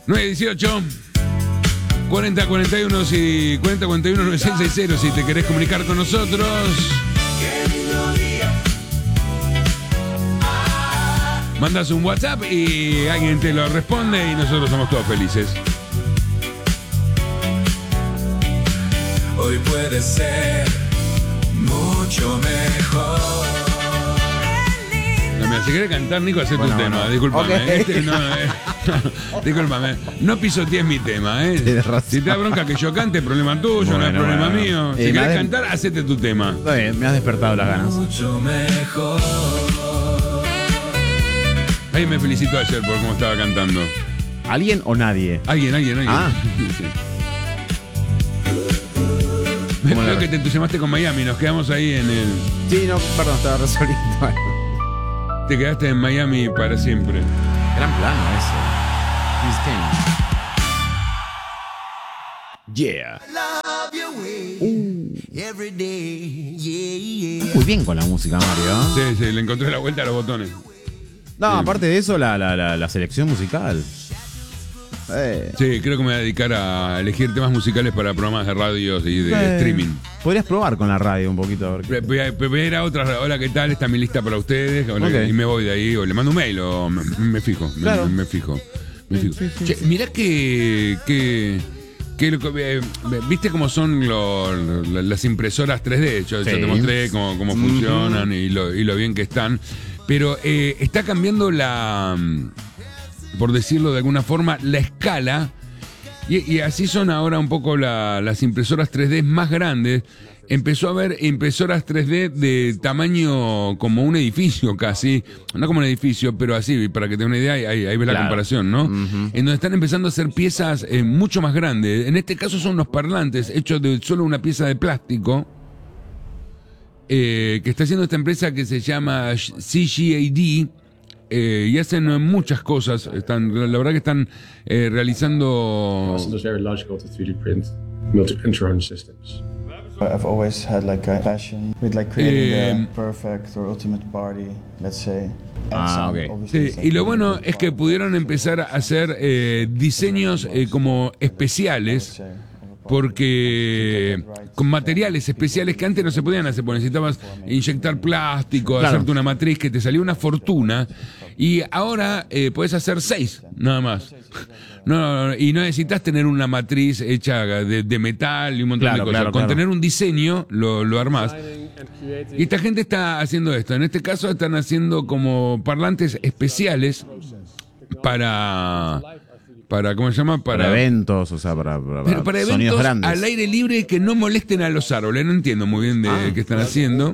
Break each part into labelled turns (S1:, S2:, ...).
S1: 918 4041 si 4041 9660 si te querés comunicar con nosotros. Mandas un WhatsApp y alguien te lo responde y nosotros somos todos felices.
S2: Hoy puede ser mucho mejor.
S1: No, mira, si querés cantar, Nico, hacé tu tema.
S3: No.
S1: Disculpame.
S3: Okay.
S1: Disculpame. No pisotees mi tema,
S3: Tienes razón.
S1: Si te da bronca que yo cante, problema tuyo, no es problema mío. Si querés cantar, hacete tu tema.
S3: Está bien, me has despertado las ganas.
S2: Mucho mejor.
S1: Alguien me felicitó ayer por cómo estaba cantando.
S3: ¿Alguien o nadie?
S1: Alguien.
S3: Ah.
S1: Sí. Veo que te entusiasmaste con Miami, nos quedamos ahí en el...
S3: Sí, no, perdón, estaba resolviendo algo.
S1: Te quedaste en Miami para siempre.
S3: Gran plano ese. Yeah. Muy bien con la música, Mario.
S1: Sí, le encontré la vuelta a los botones.
S3: No,
S1: Sí.
S3: aparte de eso, la selección musical.
S1: Sí, creo que me voy a dedicar a elegir temas musicales para programas de radios y de streaming.
S3: Podrías probar con la radio un poquito. A ver.
S1: Voy a ir a otras. Hola, ¿qué tal? Está mi lista para ustedes. Hola,
S3: Ok.
S1: y me voy de ahí. O le mando un mail o me fijo.
S3: Claro.
S1: Me fijo.
S3: Sí,
S1: Che, mirá que ¿viste cómo son las impresoras 3D? Yo te mostré cómo funcionan y lo bien que están. Pero está cambiando por decirlo de alguna forma, la escala. Y así son ahora un poco las impresoras 3D más grandes. Empezó a haber impresoras 3D de tamaño como un edificio casi. No como un edificio, pero así, para que te dé una idea, ahí ves la comparación, ¿no? En donde están empezando a hacer piezas mucho más grandes. En este caso son unos parlantes hechos de solo una pieza de plástico. Que está haciendo esta empresa que se llama CGAD. Y hacen muchas cosas. La verdad que están realizando.
S4: It's very logical to 3D print multi-intron systems.
S5: I've always had like a passion with like creating the perfect or ultimate party, let's say.
S1: Sí, y lo bueno es que pudieron empezar a hacer diseños como especiales. Porque con materiales especiales que antes no se podían hacer, porque necesitabas inyectar plástico, hacerte una matriz que te salía una fortuna, y ahora puedes hacer 6 nada más. Y no necesitas tener una matriz hecha de metal y un montón de cosas. Con tener un diseño lo armás. Y esta gente está haciendo esto. En este caso están haciendo como parlantes especiales para ¿cómo se llama? Para
S3: eventos, o sea, para
S1: sonidos
S3: eventos grandes.
S1: al aire libre que no molesten a los árboles. No entiendo muy bien de qué están haciendo.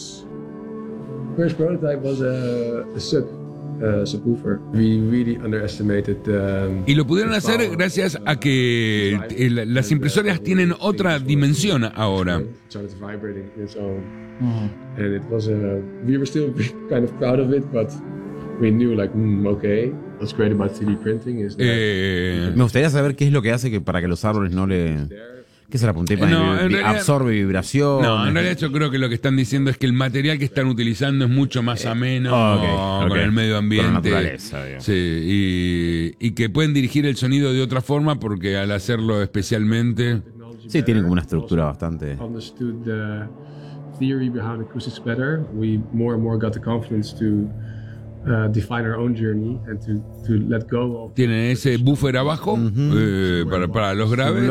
S4: First prototype was a subwoofer. We really underestimated.
S1: Y lo pudieron hacer gracias a que las impresoras tienen otra dimensión ahora.
S4: Started vibrating in its own, and it was we were still kind of proud of it, but we knew like, okay, what's great about 3D printing is that
S3: Me gustaría saber qué es lo que hace para que los árboles no le... ¿Qué se la apunté para absorbe vibración?
S1: No, en realidad yo creo que lo que están diciendo es que el material que están utilizando es mucho más ameno con el medio ambiente.
S3: Con la naturaleza, digamos.
S1: Sí, y que pueden dirigir el sonido de otra forma porque al hacerlo especialmente...
S3: Sí, tienen como una estructura bastante...
S4: understood the theory behind acoustics better. We more and more got the confidence to define our own journey and to let go of.
S1: Tienen ese buffer abajo para los graves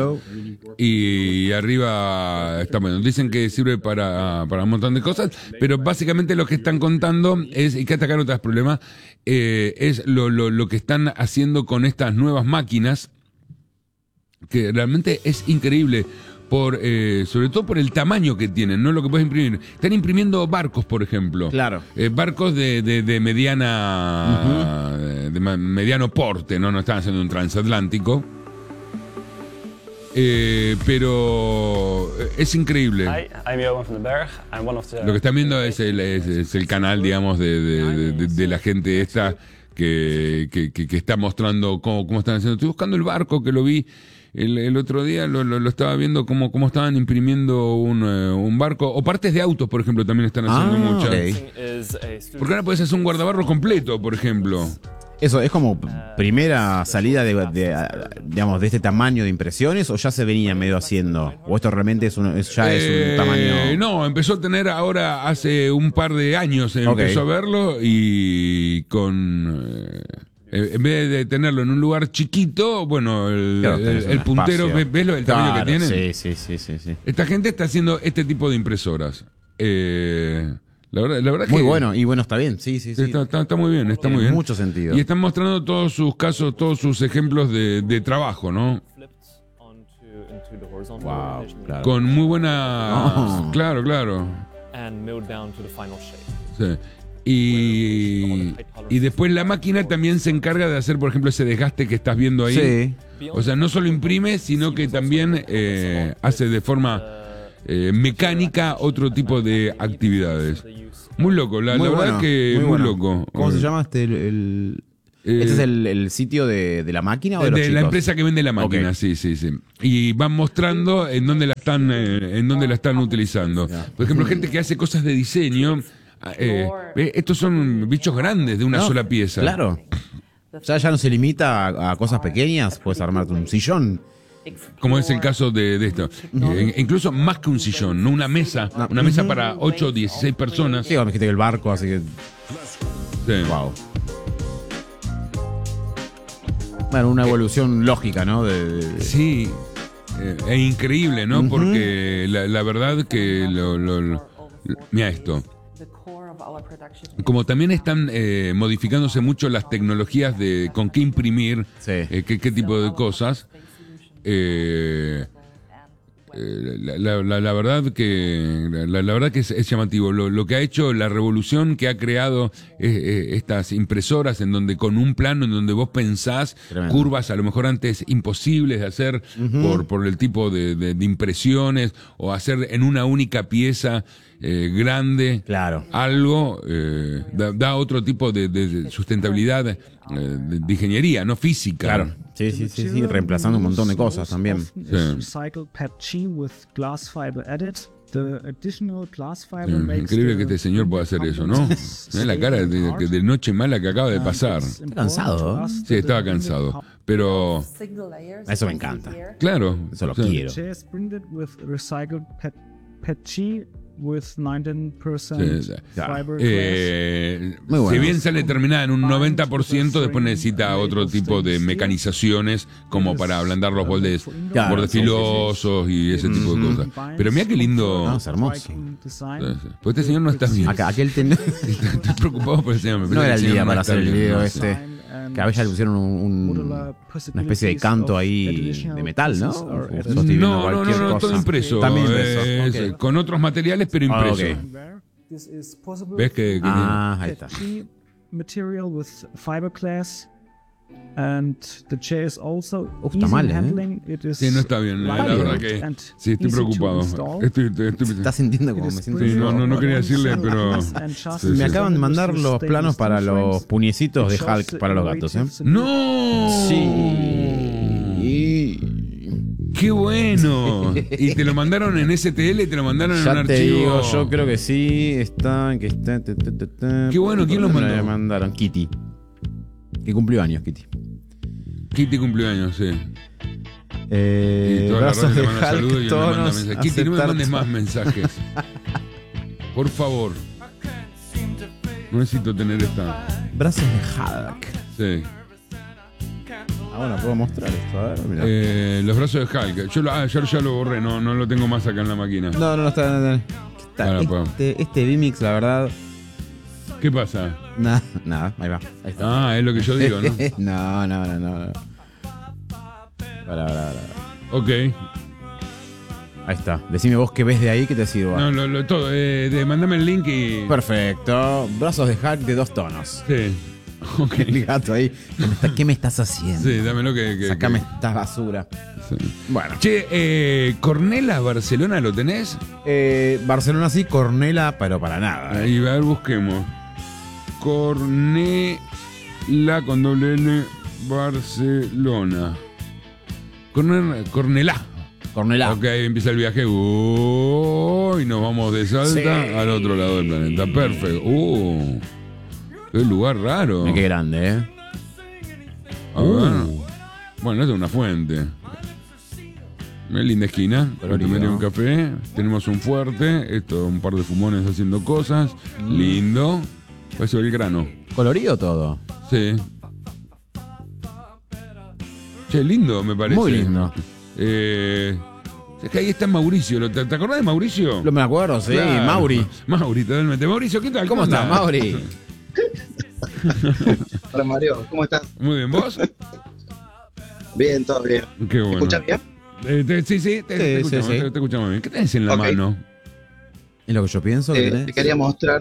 S1: y arriba está bueno. Dicen que sirve para un montón de cosas, pero básicamente lo que están contando es, y que hasta acá no te das problema, es lo que están haciendo con estas nuevas máquinas, que realmente es increíble. Sobre todo por el tamaño que tienen, no lo que puedes imprimir. Están imprimiendo barcos, por ejemplo.
S3: Claro.
S1: Barcos de mediana, de mediano porte, no están haciendo un transatlántico. Pero es increíble.
S6: I'm Johan van den Berg. I'm one of the...
S1: Lo que están viendo es el canal, digamos, de la gente esta que está mostrando cómo están haciendo. Estoy buscando el barco que lo vi. El otro día lo estaba viendo cómo estaban imprimiendo un barco, o partes de autos, por ejemplo, también están haciendo muchas.
S3: Okay.
S1: Porque ahora puedes hacer un guardabarro completo, por ejemplo.
S3: Eso, ¿es como primera salida digamos, de este tamaño de impresiones o ya se venía medio haciendo? ¿O esto realmente es un tamaño...?
S1: No, empezó a tener ahora hace un par de años, empezó a verlo y con... en vez de tenerlo en un lugar chiquito, bueno, el puntero, ¿ves el tamaño que tiene?
S3: Sí.
S1: Esta gente está haciendo este tipo de impresoras. La verdad
S3: muy
S1: que
S3: bueno, y bueno, está bien, sí.
S1: Está muy bien, está muy bien.
S3: En mucho sentido.
S1: Y están mostrando todos sus casos, todos sus ejemplos de trabajo, ¿no?
S3: Wow, claro.
S1: Con muy buena... Claro. Sí. Y después la máquina también se encarga de hacer, por ejemplo, ese desgaste que estás viendo ahí.
S3: Sí.
S1: O sea, no solo imprime, sino que también hace de forma mecánica otro tipo de actividades. Muy loco, la verdad que muy loco.
S3: ¿Cómo se llama este ¿este es el sitio de la máquina o de los chicos?
S1: La empresa que vende la máquina,
S3: Okay.
S1: sí. Y van mostrando en dónde la están utilizando. Por ejemplo, gente que hace cosas de diseño. Estos son bichos grandes de una sola pieza.
S3: Claro. Ya no se limita a cosas pequeñas, puedes armarte un sillón.
S1: Como es el caso de esto. Incluso más que un sillón, no una mesa. Una mesa para 8 o 16 personas.
S3: Sí, me dijiste que el barco, así que...
S1: Sí.
S3: Wow. Bueno, una evolución lógica, ¿no?
S1: Sí. Es increíble, ¿no? Porque la verdad que mira esto. Como también están modificándose mucho las tecnologías de con qué imprimir, qué tipo de cosas, la verdad que es llamativo lo que ha hecho, la revolución que ha creado estas impresoras, en donde con un plano en donde vos pensás curvas a lo mejor antes imposibles de hacer por el tipo de impresiones, o hacer en una única pieza grande,
S3: claro,
S1: algo da otro tipo de sustentabilidad, de ingeniería, no física.
S3: Claro. Sí, reemplazando un montón de cosas también.
S1: Increíble que este señor pueda hacer eso, ¿no? Mirá la cara de noche mala que acaba de pasar.
S3: Está cansado, ¿eh?
S1: Sí, estaba cansado. Pero...
S3: Eso me encanta.
S1: Claro.
S3: Eso lo quiero.
S7: With 19% fiberglass.
S3: Muy bueno.
S1: Si bien sale terminada en un 90%, después necesita otro tipo de mecanizaciones como para ablandar los bordes filosos y ese tipo de cosas. Pero mira qué lindo.
S3: No, es hermoso.
S1: Pues este señor no está bien.
S3: Estoy
S1: preocupado por el señor.
S3: No era el día para hacer el video este. Que a veces le pusieron una especie de canto ahí de metal, ¿no?
S1: No, todo impreso.
S3: También impreso.
S1: Okay. Con otros materiales, pero impreso.
S3: Okay.
S1: ¿Ves que
S3: ahí está.
S7: Material with fiberglass. And the chair is also
S3: está mal,
S1: Sí, no está bien, la verdad que sí, estoy preocupado.
S3: ¿Estás sintiendo como me siento?
S1: Sí, no quería decirle, pero...
S3: Me acaban de mandar los planos para los puñecitos de Hulk para los gatos, ¿eh?
S1: ¡No!
S3: Sí.
S1: ¡Qué bueno! ¿Y te lo mandaron en STL? ¿Te lo mandaron en un archivo?
S3: Ya te digo, yo creo que sí.
S1: ¡Qué bueno! ¿Quién los mandó?
S3: Me mandaron Kitty. Que cumplió años, Kitty.
S1: Kitty cumplió años, sí.
S3: Y toda la
S1: raza te manda saludos y me manda mensajes. Kitty, no me mandes más mensajes. Por favor. No necesito tener esta...
S3: Brazos de Hulk.
S1: Sí.
S3: Bueno, puedo mostrar esto, a ver, mirá.
S1: Los brazos de Hulk. Yo ya lo borré, no lo tengo más acá en la máquina.
S3: No está. Este Vimix, la verdad...
S1: ¿Qué pasa?
S3: Nada, ahí está.
S1: Es lo que yo digo, ¿no?
S3: No. Para.
S1: Ok.
S3: Ahí está. Decime vos qué ves de ahí que te sirva.
S1: No, todo. Mándame el link y...
S3: Perfecto. Brazos de Hulk de 2 tonos.
S1: Sí.
S3: Okay. El gato ahí. ¿Qué me estás haciendo?
S1: Sí, dámelo que...
S3: Sacame esta basura. Sí. Bueno.
S1: Che, ¿Cornela Barcelona lo tenés?
S3: Barcelona sí, Cornela, pero para nada.
S1: Ahí, a ver, busquemos. Cornela con doble N Barcelona. Cornelá. Ok, empieza el viaje. Y nos vamos de Salta al otro lado del planeta. Perfecto. Qué lugar raro.
S3: Qué grande,
S1: A ver. Bueno, esta es una fuente. Una linda esquina. Para tomar un café. Tenemos un fuerte. Esto, un par de fumones haciendo cosas. Lindo. Parece Belgrano.
S3: ¿Colorido todo?
S1: Sí. Che, lindo me parece.
S3: Muy lindo.
S1: Es que ahí está Mauricio. ¿Te acordás de Mauricio?
S3: Lo me acuerdo, sí.
S1: Claro.
S3: Mauri,
S1: totalmente. Mauricio, ¿qué tal?
S3: ¿Cómo estás, Mauri?
S8: Hola Mario, ¿cómo estás?
S1: Muy bien, ¿vos?
S8: Bien, todo bien.
S1: Qué bueno.
S8: ¿Me escuchas bien?
S1: Sí, te escuchamos bien. ¿Qué tenés en la mano?
S3: Es lo que yo pienso que tenés.
S8: Te quería mostrar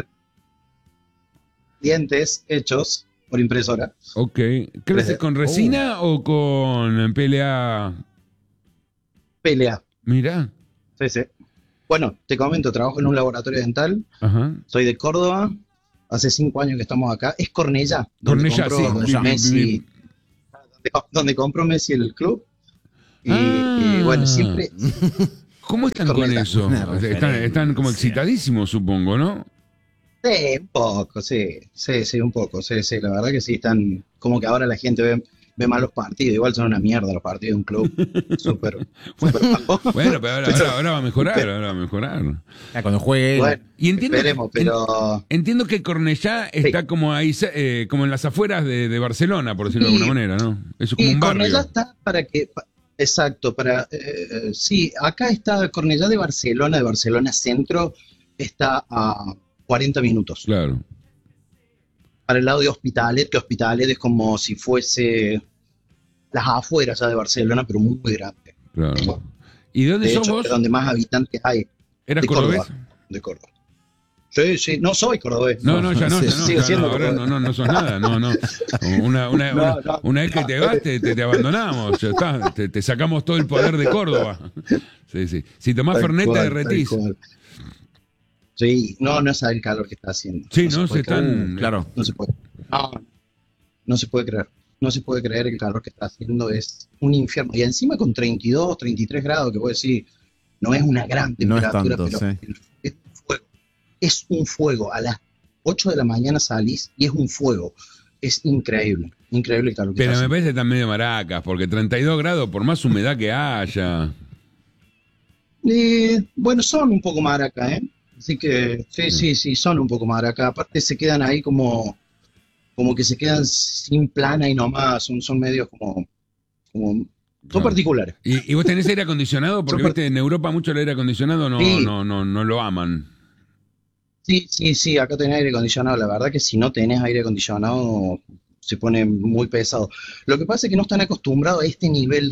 S8: dientes hechos por impresora.
S1: Ok. ¿Qué lo haces con resina o con PLA?
S8: PLA.
S1: Mirá.
S8: Sí. Bueno, te comento, trabajo en un laboratorio dental.
S1: Ajá.
S8: Soy de Córdoba. Hace 5 años que estamos acá. Es Cornellá.
S1: Cornellá, sí.
S8: Messi, donde compró Messi el club. Y bueno, siempre...
S1: ¿Cómo están con eso? Están como excitadísimos, supongo, ¿no?
S8: Sí, un poco, sí, un poco. Sí, la verdad que sí, están... Como que ahora la gente ve mal los partidos. Igual son una mierda los partidos de un club. Súper
S1: bueno, pero ahora va a mejorar.
S3: Cuando juegue.
S8: Bueno,
S1: y entiendo,
S8: esperemos, pero...
S1: Entiendo que Cornellá está como ahí, como en las afueras de Barcelona, por decirlo de alguna manera, ¿no? Eso como un barrio.
S8: Cornellá está para que... Exacto, sí, acá está Cornellá de Barcelona Centro, está a 40 minutos.
S1: Claro.
S8: Para el lado de Hospitalet, que Hospitalet es como si fuese las afueras ya de Barcelona, pero muy grande.
S1: Claro. ¿Y de dónde sos vos?
S8: Es donde más habitantes hay.
S1: ¿Eras cordobés?
S8: De Córdoba. Sí, no soy cordobés.
S1: No, ya no.
S8: Sigo siendo
S1: ahora no sos nada, no. Una vez que te vas, te abandonamos, ya está, te sacamos todo el poder de Córdoba. Sí. Si tomás Fernet te derretís.
S8: Sí, no sabe el calor que está haciendo.
S1: Sí, no se están...
S3: Claro.
S8: No se puede. No se puede creer. No se puede creer el calor que está haciendo, es un infierno. Y encima con 32, 33 grados, que puedo decir, no es una gran temperatura,
S3: no es tanto,
S8: pero es un fuego. A las 8 de la mañana salís y es un fuego. Es increíble el calor que está haciendo.
S1: Pero me parece también de maracas, porque 32 grados, por más humedad que haya...
S8: Bueno, son un poco maracas, ¿eh? Así que sí, son un poco maracas. Aparte se quedan ahí como que se quedan sin plana y nomás, son medios como son particulares.
S1: ¿Y vos tenés aire acondicionado? Porque viste, en Europa mucho el aire acondicionado no lo aman.
S8: Sí, acá tenés aire acondicionado. La verdad que si no tenés aire acondicionado se pone muy pesado. Lo que pasa es que no están acostumbrados a este nivel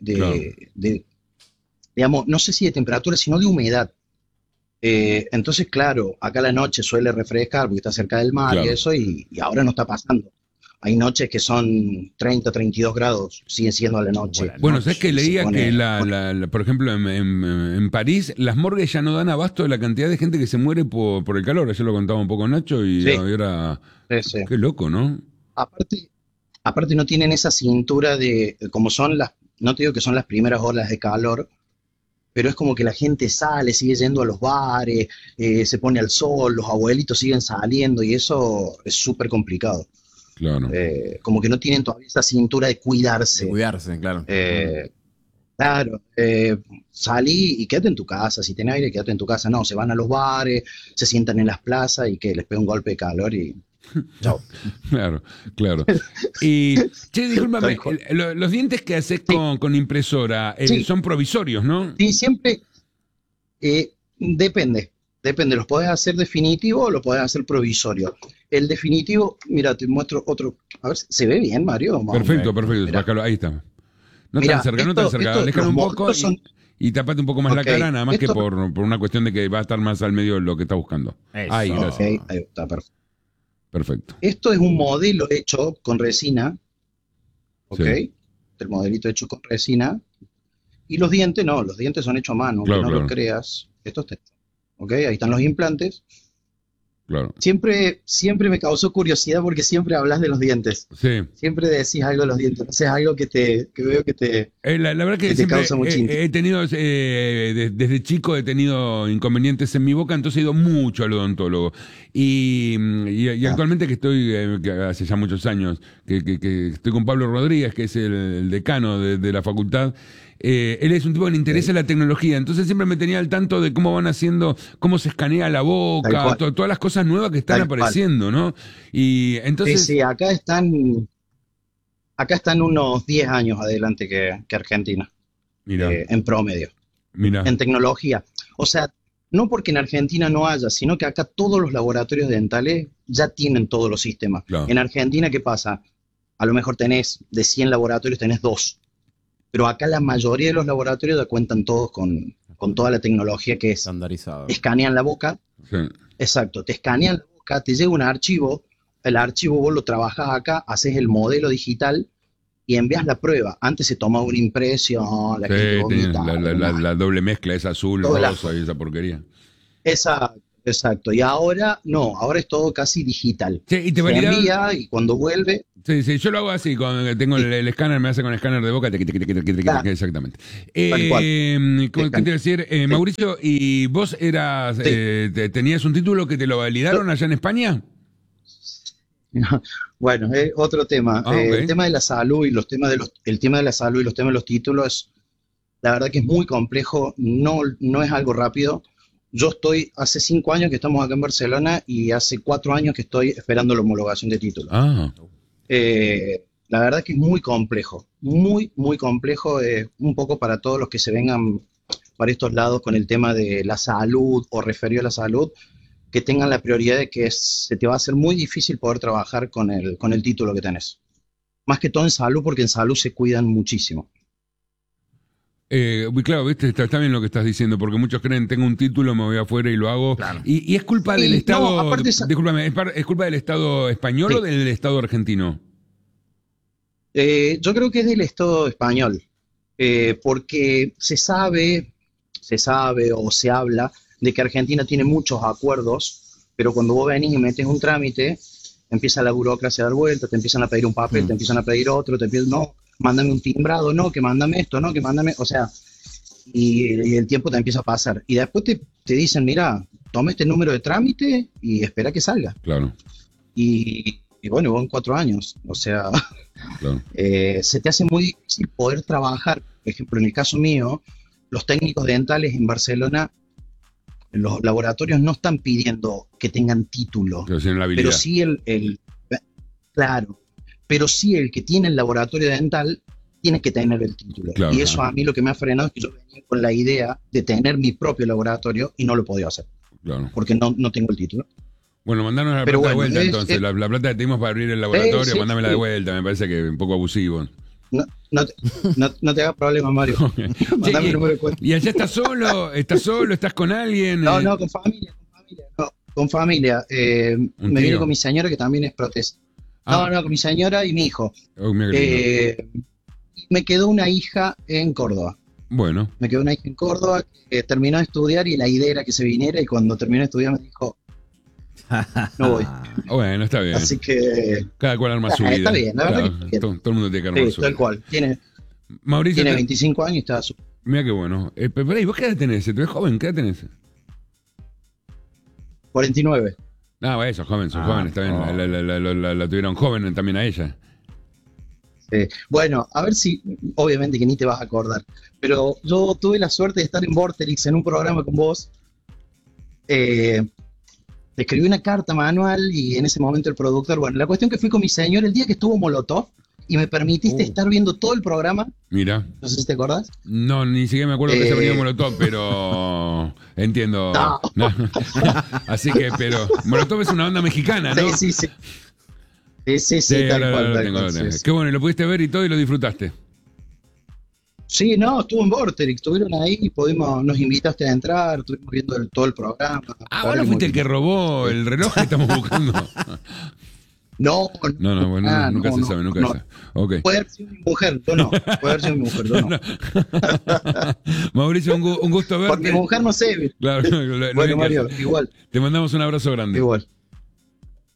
S8: de digamos, no sé si de temperatura, sino de humedad. Entonces, claro, acá la noche suele refrescar porque está cerca del mar, claro. Y eso, y ahora no está pasando. Hay noches que son 30, 32 grados, sigue siendo a la noche.
S1: Bueno, ¿sabes que leía que, por ejemplo, en París, las morgues ya no dan abasto de la cantidad de gente que se muere por el calor? Ayer lo contaba un poco Nacho y ahora... Sí. Qué loco, ¿no?
S8: Aparte no tienen esa cintura de, como son no te digo que son las primeras olas de calor, pero es como que la gente sale, sigue yendo a los bares, se pone al sol, los abuelitos siguen saliendo y eso es súper complicado.
S1: Claro.
S8: Como que no tienen todavía esa cintura de cuidarse.
S3: Claro.
S8: Claro, salí y quédate en tu casa, si tenés aire, quédate en tu casa. No, se van a los bares, se sientan en las plazas y que les pega un golpe de calor y chao.
S1: Claro. Y, che, discúlpame, los dientes que haces con impresora son provisorios, ¿no?
S8: Sí, siempre depende, los podés hacer definitivo o lo podés hacer provisorio. El definitivo, mira, te muestro otro, a ver, ¿se ve bien, Mario?
S1: Perfecto, acá, ahí está. No tan cerca, alejalo un poco y tapate un poco más la cara, nada más que por una cuestión de que va a estar más al medio de lo que está buscando.
S3: Eso.
S1: Ahí, gracias.
S8: Okay, ahí está,
S1: Perfecto.
S8: Esto es un modelo hecho con resina, ¿ok?
S1: Sí.
S8: El modelito hecho con resina. Y los dientes son hechos a mano,
S1: claro,
S8: que no lo creas. Esto está hecho, ¿ok? Ahí están los implantes.
S1: Claro.
S8: Siempre me causó curiosidad porque siempre hablas de los dientes.
S1: Sí.
S8: Siempre decís algo de los dientes. O sea, es algo que veo que te,
S1: La verdad que
S8: te
S1: siempre
S8: causa mucho
S1: he tenido, desde chico he tenido inconvenientes en mi boca, entonces he ido mucho al odontólogo. Y actualmente que estoy, que hace ya muchos años, que estoy con Pablo Rodríguez, que es el decano de la facultad. Él es un tipo que le interesa la tecnología, entonces siempre me tenía al tanto de cómo van haciendo, cómo se escanea la boca, todas las cosas nuevas que están apareciendo, ¿no? Y entonces...
S8: Sí, acá están unos 10 años adelante que Argentina, en promedio, en tecnología. O sea, no porque en Argentina no haya, sino que acá todos los laboratorios dentales ya tienen todos los sistemas.
S1: Claro.
S8: En Argentina, ¿qué pasa? A lo mejor tenés, de 100 laboratorios, tenés 2. Pero acá la mayoría de los laboratorios ya cuentan todos con toda la tecnología que es
S3: estandarizado.
S8: Escanean la boca.
S1: Sí.
S8: Exacto, te escanean la boca, te llega un archivo, el archivo vos lo trabajás acá, haces el modelo digital y envías la prueba. Antes se tomaba una impresión,
S1: la doble mezcla, esa azul, rosa y esa porquería.
S8: Exacto. Y ahora no, ahora es todo casi digital.
S1: Sí, y te
S8: se envía y cuando vuelve...
S1: Sí, yo lo hago así, cuando tengo el escáner, me hace con el escáner de boca, exactamente. ¿Qué te iba a decir? Mauricio, ¿y vos eras, tenías un título que te lo validaron allá en España?
S8: Bueno, otro tema.
S1: Okay.
S8: El tema de la salud y los temas de los títulos, la verdad que es muy complejo, no es algo rápido. Yo hace 5 años que estamos acá en Barcelona y hace 4 años que estoy esperando la homologación de título. La verdad que es muy complejo, muy, muy complejo, un poco para todos los que se vengan para estos lados con el tema de la salud o referido a la salud, que tengan la prioridad de que se te va a hacer muy difícil poder trabajar con el título que tenés. Más que todo en salud, porque en salud se cuidan muchísimo.
S1: Claro, viste, está bien lo que estás diciendo, porque muchos creen, tengo un título, me voy afuera y lo hago. Claro. Y es culpa del Estado, discúlpame, ¿es culpa del Estado español o del Estado argentino?
S8: Yo creo que es del Estado español, porque se sabe o se habla de que Argentina tiene muchos acuerdos, pero cuando vos venís y metes un trámite, empieza la burocracia a dar vuelta, te empiezan a pedir un papel, te empiezan a pedir otro, te empiezan, no, mándame un timbrado, no, que mándame esto, no, que mándame, o sea, y el tiempo te empieza a pasar. Y después te dicen, mira, toma este número de trámite y espera que salga.
S1: Claro.
S8: Y bueno, van 4 años, o sea,
S1: claro.
S8: Se te hace muy difícil poder trabajar. Por ejemplo, en el caso mío, los técnicos dentales en Barcelona, los laboratorios no están pidiendo que tengan título, pero sí claro, pero sí el que tiene el laboratorio dental tiene que tener el título. Claro, y eso a mí lo que me ha frenado es que yo venía con la idea de tener mi propio laboratorio y no lo podía hacer. Claro. Porque no tengo el título.
S1: Bueno, mandanos la plata de vuelta entonces. La plata que tenemos para abrir el laboratorio, mándamela de vuelta, me parece que es un poco abusivo.
S8: No te hagas problema, Mario. Mandame el número de cuenta.
S1: ¿Y allá estás solo? ¿Estás con alguien?
S8: No, con familia. No, con familia. Me vine con mi señora, que también es protesta. No, con mi señora y mi hijo. Me quedó una hija en Córdoba.
S1: Bueno.
S8: Me quedó una hija en Córdoba que terminó de estudiar y la idea era que se viniera, y cuando terminó de estudiar me dijo, no voy.
S1: Bueno, está bien.
S8: Así que...
S1: Cada cual arma su vida.
S8: Está bien, la verdad que
S1: todo el mundo tiene que armar su vida.
S8: Tal cual.
S1: Mauricio,
S8: tiene 25 años y está...
S1: Mira qué bueno. Pero ¿y vos qué edad tenés? ¿Tú eres joven? ¿Qué edad tenés?
S8: 49.
S1: Bueno, sos joven, está bien. La tuvieron joven también a ella.
S8: Bueno, a ver si, obviamente que ni te vas a acordar, pero yo tuve la suerte de estar en Vorterix en un programa con vos. Te escribí una carta manual y en ese momento el productor, bueno, la cuestión que fui con mi señor el día que estuvo Molotov y me permitiste estar viendo todo el programa.
S1: Mira.
S8: No sé si te acordás.
S1: No, ni siquiera me acuerdo que se venido Molotov, pero entiendo. No. Así que, pero Molotov es una banda mexicana, ¿no?
S8: Sí, tal cual.
S1: Qué bueno, y lo pudiste ver y todo y lo disfrutaste.
S8: Sí, no, estuvo en Vorterix, estuvieron ahí, nos invitaste a entrar, estuvimos viendo todo el programa.
S1: Bueno, fuiste el que robó el reloj que estamos buscando.
S8: No,
S1: bueno, nunca se sabe. Okay.
S8: Puede haber sido mi mujer, yo no.
S1: Mauricio, un gusto verte.
S8: Porque mi mujer no sé.
S1: Claro,
S8: bueno, Mario, igual.
S1: Te mandamos un abrazo grande.
S8: Igual.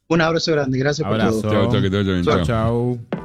S8: Un abrazo grande, gracias por todo.
S1: Chao, que te vaya bien.
S3: Chao.